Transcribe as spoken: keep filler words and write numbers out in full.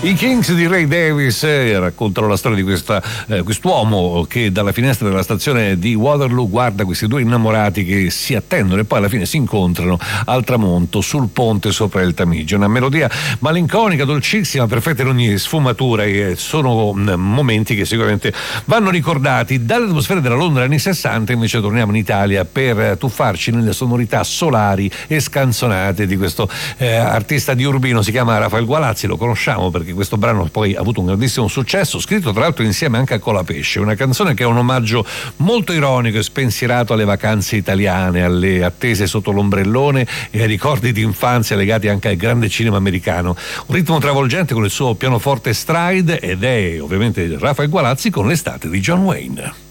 I Kings di Ray Davies eh, raccontano la storia di questa, eh, quest'uomo che dalla finestra della stazione di Waterloo guarda questi due innamorati che si attendono e poi alla fine si incontrano al tramonto sul ponte sopra il Tamigi. Una melodia malinconica, dolcissima, perfetta in ogni sfumatura, e sono mm, momenti che sicuramente vanno ricordati. Dall'atmosfera della Londra anni sessanta invece torniamo in Italia per tuffarci nelle sonorità solari e scanzonate di questo eh, artista di Urbino. Si chiama Rafael Gualazzi, lo conosciamo perché questo brano poi ha avuto un grandissimo successo, scritto tra l'altro insieme anche a Colapesce, una canzone che è un omaggio molto ironico e spensierato alle vacanze italiane, alle attese sotto l'ombrellone e ai ricordi di infanzia legati anche al grande cinema americano. Un ritmo travolgente con il suo pianoforte stride, ed è ovviamente Rafael Gualazzi con l'estate di John Wayne.